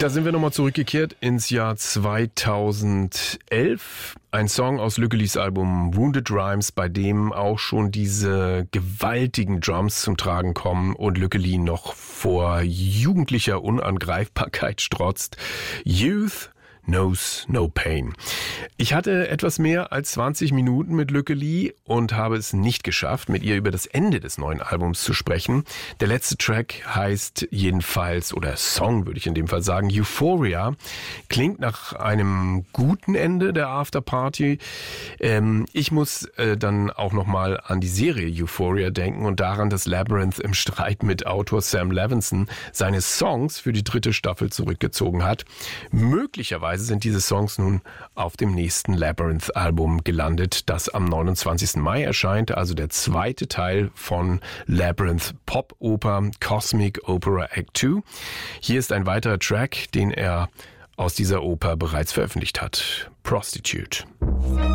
Da sind wir nochmal zurückgekehrt ins Jahr 2011. Ein Song aus Lückelis Album Wounded Rhymes, bei dem auch schon diese gewaltigen Drums zum Tragen kommen und Lückeli noch vor jugendlicher Unangreifbarkeit strotzt. Youth knows no pain. Ich hatte etwas mehr als 20 Minuten mit Lückeli und habe es nicht geschafft, mit ihr über das Ende des neuen Albums zu sprechen. Der letzte Track heißt jedenfalls, oder Song würde ich in dem Fall sagen, Euphoria. Klingt nach einem guten Ende der Afterparty. Ich muss dann auch nochmal an die Serie Euphoria denken und daran, dass Labyrinth im Streit mit Autor Sam Levinson seine Songs für die 3. Staffel zurückgezogen hat. Möglicherweise sind diese Songs nun auf dem nächsten Labyrinth-Album gelandet, das am 29. Mai erscheint, also der 2. Teil von Labyrinth Pop-Oper Cosmic Opera Act 2. Hier ist ein weiterer Track, den er aus dieser Oper bereits veröffentlicht hat. Prostitute.